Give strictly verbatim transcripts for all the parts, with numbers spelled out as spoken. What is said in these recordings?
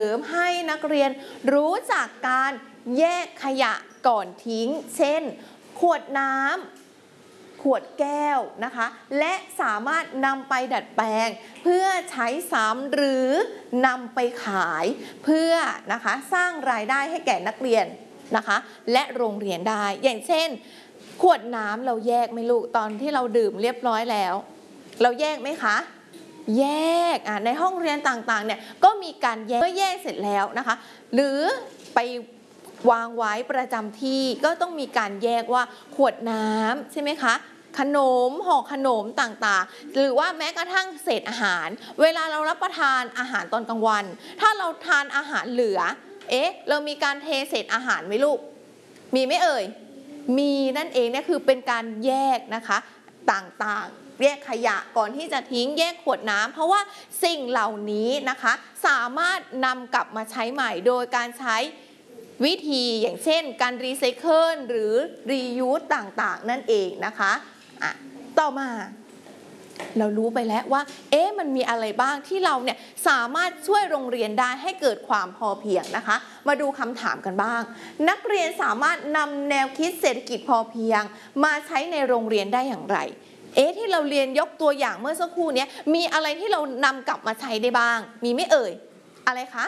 เสริมให้นักเรียนรู้จักการแยกขยะก่อนทิ้งเช่นขวดน้ำขวดแก้วนะคะและสามารถนำไปดัดแปลงเพื่อใช้ซ้ำหรือนำไปขายเพื่อนะคะสร้างรายได้ให้แก่นักเรียนนะคะและโรงเรียนได้อย่างเช่นขวดน้ำเราแยกไหมลูกตอนที่เราดื่มเรียบร้อยแล้วเราแยกไหมคะแยกในห้องเรียนต่างๆเนี่ยก็มีการแยกเมื่อแยกเสร็จแล้วนะคะหรือไปวางไว้ประจำที่ก็ต้องมีการแยกว่าขวดน้ำใช่ไหมคะขนมห่อขนมต่างๆหรือว่าแม้กระทั่งเศษอาหารเวลาเรารับประทานอาหารตอนกลางวันถ้าเราทานอาหารเหลือเอ๊ะเรามีการเทเศษอาหารไหมลูกมีไหมเอ่ยมีนั่นเองเนี่ยคือเป็นการแยกนะคะต่างๆแยกขยะก่อนที่จะทิ้งแยกขวดน้ำเพราะว่าสิ่งเหล่านี้นะคะสามารถนำกลับมาใช้ใหม่โดยการใช้วิธีอย่างเช่นการรีไซเคิลหรือรียูสต่างๆนั่นเองนะคะอ่ะต่อมาเรารู้ไปแล้วว่าเอ๊ะมันมีอะไรบ้างที่เราเนี่ยสามารถช่วยโรงเรียนได้ให้เกิดความพอเพียงนะคะมาดูคำถามกันบ้างนักเรียนสามารถนำแนวคิดเศรษฐกิจพอเพียงมาใช้ในโรงเรียนได้อย่างไรเอ๊ะที่เราเรียนยกตัวอย่างเมื่อสักครู่นี้มีอะไรที่เรานำกลับมาใช้ได้บ้างมีไม่เอ่ยอะไรคะ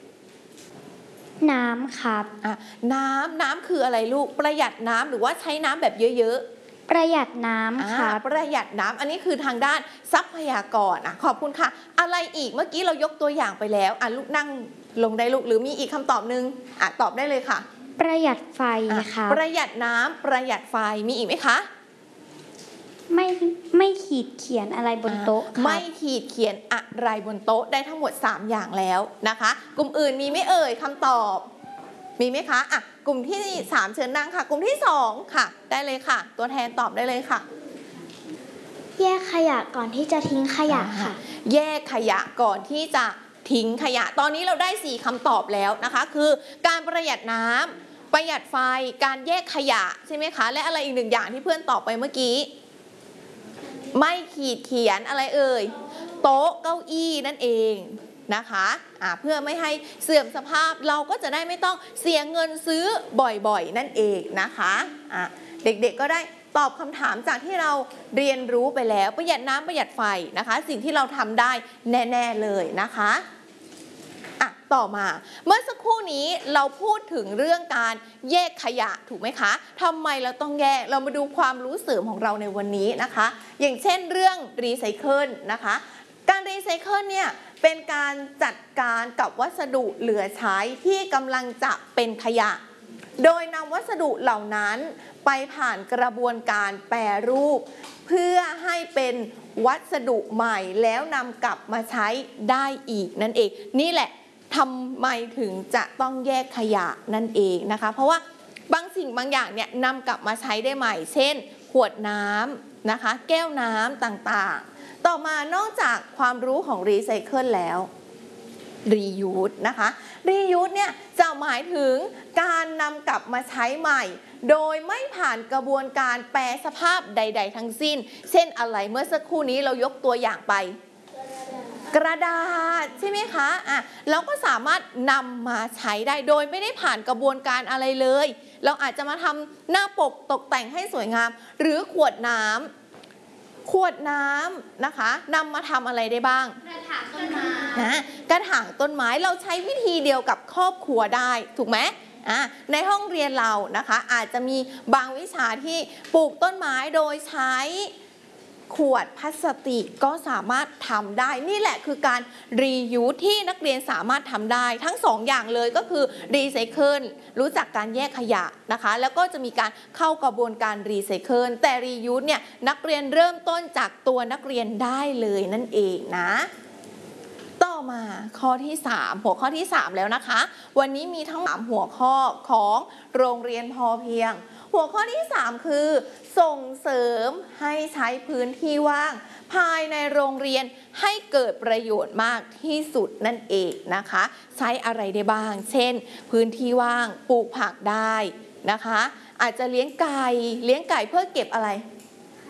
น้ำครับอ่ะน้ำน้ำคืออะไรลูกประหยัดน้ำหรือว่าใช้น้ำแบบเยอะๆประหยัดน้ำครับประหยัดน้ำอันนี้คือทางด้านทรัพยากรอ่ะขอบคุณค่ะอะไรอีกเมื่อกี้เรายกตัวอย่างไปแล้วอ่ะลูกนั่งลงได้ลูกหรือมีอีกคำตอบนึงอ่ะตอบได้เลยค่ะประหยัดไฟครับประหยัดน้ำประหยัดไฟมีอีกไหมคะไม่ไม่ขีดเขียนอะไรบนโต๊ะครับไม่ขีดเขียนอะไรบนโต๊ะได้ทั้งหมดสามอย่างแล้วนะคะกลุ่มอื่นมีไม่เอ่ยคำตอบมีไหมคะอ่ะกลุ่มที่สามเชิญนั่งค่ะกลุ่มที่สองค่ะได้เลยค่ะตัวแทนตอบได้เลยค่ะแยกขยะก่อนที่จะทิ้งขยะค่ะแยกขยะก่อนที่จะทิ้งขยะตอนนี้เราได้สี่คำตอบแล้วนะคะคือการประหยัดน้ำประหยัดไฟการแยกขยะใช่ไหมคะและอะไรอีกหนึ่งอย่างที่เพื่อนตอบไปเมื่อกี้ไม่ขีดเขียนอะไรเอ่ยโต๊ะเก้าอี้นั่นเองนะคะะเพื่อไม่ให้เสื่อมสภาพเราก็จะได้ไม่ต้องเสียเงินซื้อบ่อยๆนั่นเองนะคะะเด็กๆก็ได้ตอบคำถามจากที่เราเรียนรู้ไปแล้วประหยัดน้ำประหยัดไฟนะคะสิ่งที่เราทำได้แน่ๆเลยนะคะอ่ะต่อมาเมื่อสักครู่นี้เราพูดถึงเรื่องการแยกขยะถูกไหมคะทำไมเราต้องแยกเรามาดูความรู้เสริมของเราในวันนี้นะคะอย่างเช่นเรื่องรีไซเคิลนะคะการรีไซเคิลเนี่ยเป็นการจัดการกับวัสดุเหลือใช้ที่กำลังจะเป็นขยะโดยนำวัสดุเหล่านั้นไปผ่านกระบวนการแปรรูปเพื่อให้เป็นวัสดุใหม่แล้วนำกลับมาใช้ได้อีกนั่นเองนี่แหละทำไมถึงจะต้องแยกขยะนั่นเองนะคะเพราะว่าบางสิ่งบางอย่างเนี่ยนำกลับมาใช้ได้ใหม่เช่นขวดน้ำนะคะแก้วน้ำต่างๆต่อมานอกจากความรู้ของรีไซเคิลแล้วรียูสนะคะรียูสเนี่ยจะหมายถึงการนำกลับมาใช้ใหม่โดยไม่ผ่านกระบวนการแปรสภาพใดๆทั้งสิ้นเช่นอะไรเมื่อสักครู่นี้เรายกตัวอย่างไปกระดาษใช่ไหมคะอ่ะเราก็สามารถนำมาใช้ได้โดยไม่ได้ผ่านกระบวนการอะไรเลยเราอาจจะมาทำหน้าปกตกแต่งให้สวยงามหรือขวดน้ำขวดน้ำนะคะนำมาทำอะไรได้บ้างกระถางต้นไม้นะกระถางต้นไม้เราใช้วิธีเดียวกับครอบครัวได้ถูกไหมอ่ะในห้องเรียนเรานะคะอาจจะมีบางวิชาที่ปลูกต้นไม้โดยใช้ขวดพลาสติกก็สามารถทำได้นี่แหละคือการรียูสที่นักเรียนสามารถทำได้ทั้งสองอย่างเลยก็คือรีไซเคิลรู้จักการแยกขยะนะคะแล้วก็จะมีการเข้ากระบวนการรีไซเคิลแต่รียูสเนี่ยนักเรียนเริ่มต้นจากตัวนักเรียนได้เลยนั่นเองนะต่อมาข้อที่สามหัวข้อที่สามแล้วนะคะวันนี้มีทั้งสามหัวข้อของโรงเรียนพอเพียงหัวข้อที่สามคือส่งเสริมให้ใช้พื้นที่ว่างภายในโรงเรียนให้เกิดประโยชน์มากที่สุดนั่นเองนะคะใช้อะไรได้บ้างเช่นพื้นที่ว่างปลูกผักได้นะคะอาจจะเลี้ยงไก่เลี้ยงไก่เพื่อเก็บอะไร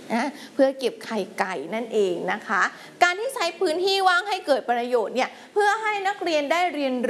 นะเพื่อเก็บไข่ไก่นั่นเองนะคะการที่ใช้พื้นที่ว่างให้เกิดประโยชน์เนี่ยเพื่อให้นักเรียนได้เรียน